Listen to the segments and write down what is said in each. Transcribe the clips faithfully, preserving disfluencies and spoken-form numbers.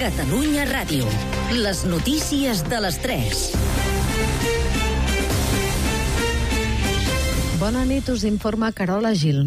Catalunya Ràdio. Les notícies de les tres. Bona nit, us informa Carola Gil.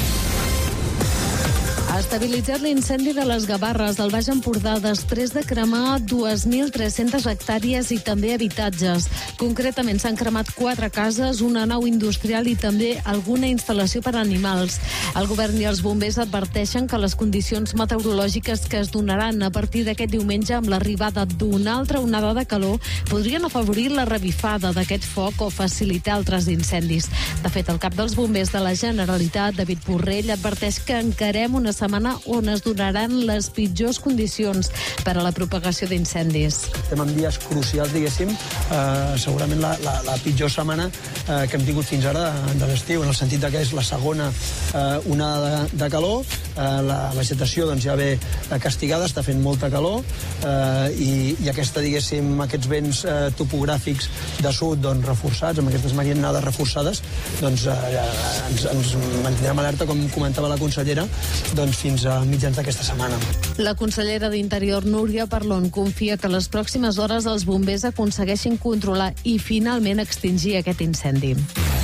Ha estabilitzat l'incendi de les Gavarres del Baix Empordà després de cremar dos mil tres-centes hectàrees i també habitatges. Concretament s'han cremat quatre cases, una nau industrial i també alguna instal·lació per a animals. El govern i els bombers adverteixen que les condicions meteorològiques que es donaran a partir d'aquest diumenge amb l'arribada d'una altra onada de calor podrien afavorir la revifada d'aquest foc o facilitar altres incendis. De fet, el cap dels bombers de la Generalitat, David Borrell, adverteix que encarem una setmana on es donaran les pitjors condicions per a la propagació d'incendis. Estem en dies crucials, diguéssim, eh, segurament la, la, la pitjor setmana eh, que hem tingut fins ara de l'estiu, en el sentit que és la segona eh, onada de, de calor, eh, la vegetació doncs, ja ve castigada, està fent molta calor, eh, i, i aquesta, diguéssim, aquests vents eh, topogràfics de sud doncs, reforçats, amb aquestes marinades reforçades, doncs eh, ens, ens mantindrem alerta, com comentava la consellera, doncs fins a mitjans d'aquesta setmana. La consellera d'Interior, Núria Parlon, confia que les pròximes hores els bombers aconsegueixin controlar i finalment extingir aquest incendi.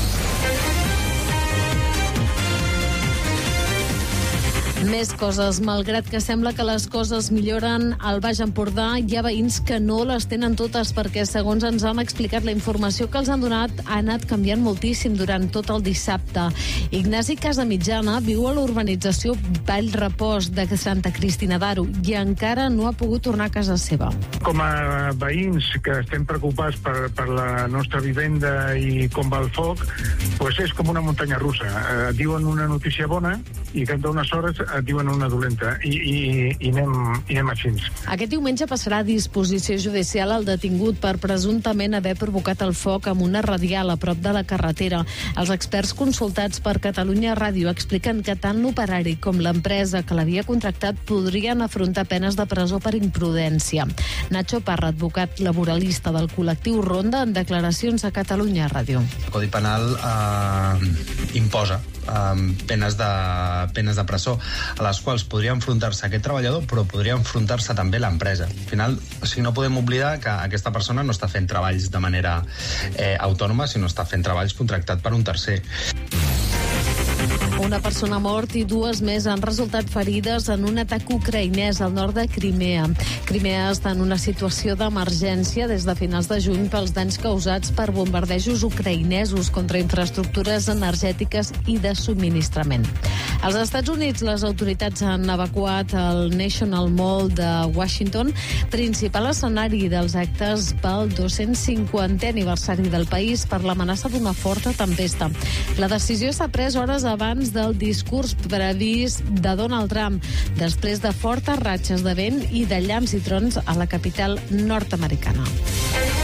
Més coses. Malgrat que sembla que les coses milloren al Baix Empordà, hi ha veïns que no les tenen totes perquè, segons ens han explicat, la informació que els han donat ha anat canviant moltíssim durant tot el dissabte. Ignasi Casamitjana viu a la urbanització Vall Repòs de Santa Cristina d'Aro i encara no ha pogut tornar a casa seva. Com a veïns que estem preocupats per, per la nostra vivenda i com va el foc, pues és com una muntanya russa. Eh, diuen una notícia bona i cap d'unes hores et diuen una dolenta i, i, i, anem, i anem així. Aquest diumenge passarà a disposició judicial el detingut per presumptament haver provocat el foc amb una radial a prop de la carretera. Els experts consultats per Catalunya Ràdio expliquen que tant l'operari com l'empresa que l'havia contractat podrien afrontar penes de presó per imprudència. Nacho Parra, advocat laboralista del col·lectiu Ronda, en declaracions a Catalunya Ràdio. El Codi Penal eh, imposa eh, penes, de, penes de presó a les quals podria enfrontar-se aquest treballador, però podria enfrontar-se també l'empresa. Al final, o sigui, no podem oblidar que aquesta persona no està fent treballs de manera eh, autònoma, sinó està fent treballs contractat per un tercer. Una persona mort i dues més han resultat ferides en un atac ucraïnès al nord de Crimea. Crimea està en una situació d'emergència des de finals de juny pels danys causats per bombardejos ucraïnesos contra infraestructures energètiques i de subministrament. Als Estats Units, les autoritats han evacuat el National Mall de Washington, principal escenari dels actes pel dos-cents cinquantè aniversari del país, per l'amenaça d'una forta tempesta. La decisió s'ha pres hores abans del discurs previst de Donald Trump, després de fortes ratxes de vent i de llamps i trons a la capital nord-americana.